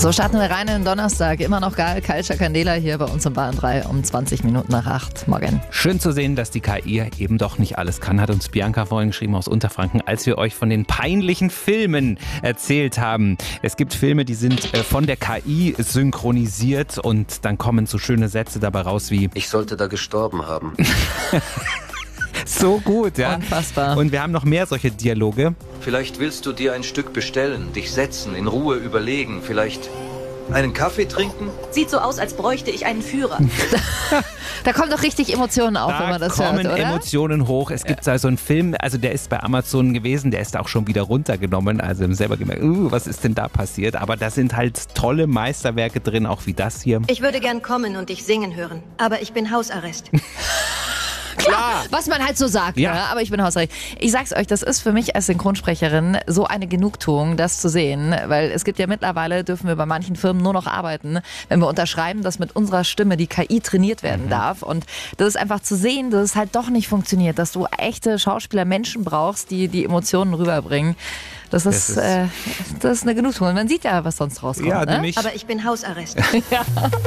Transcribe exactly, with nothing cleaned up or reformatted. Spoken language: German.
So starten wir rein in den Donnerstag. Immer noch geil. Culture Candela hier bei uns im Bayern drei um zwanzig Minuten nach acht. Morgen. Schön zu sehen, dass die K I eben doch nicht alles kann, hat uns Bianca vorhin geschrieben aus Unterfranken, als wir euch von den peinlichen Filmen erzählt haben. Es gibt Filme, die sind von der K I synchronisiert und dann kommen so schöne Sätze dabei raus wie: Ich sollte da gestorben haben. So gut, ja. Unfassbar. Und wir haben noch mehr solche Dialoge. Vielleicht willst du dir ein Stück bestellen, dich setzen, in Ruhe überlegen, vielleicht einen Kaffee trinken? Sieht so aus, als bräuchte ich einen Führer. Da kommen doch richtig Emotionen auf, Da wenn man das kommen hört, oder? Emotionen hoch. Es gibt da so einen Film, also der ist bei Amazon gewesen, der ist auch schon wieder runtergenommen. Also wir haben selber gemerkt, uh, was ist denn da passiert? Aber da sind halt tolle Meisterwerke drin, auch wie das hier. Ich würde gern kommen und dich singen hören, aber ich bin Hausarrest. Klar, was man halt so sagt, Ja. ne? Aber ich bin Hausrecht. Ich sag's euch, das ist für mich als Synchronsprecherin so eine Genugtuung, das zu sehen, weil es gibt ja mittlerweile, dürfen wir bei manchen Firmen nur noch arbeiten, wenn wir unterschreiben, dass mit unserer Stimme die K I trainiert werden mhm. darf, und das ist einfach zu sehen, dass es halt doch nicht funktioniert, dass du echte Schauspieler, Menschen brauchst, die die Emotionen rüberbringen. Das ist, das ist, äh, das ist eine Genugtuung. Man sieht ja, was sonst rauskommt. Ja, ne? nicht. Aber ich bin Hausarrest. Ja.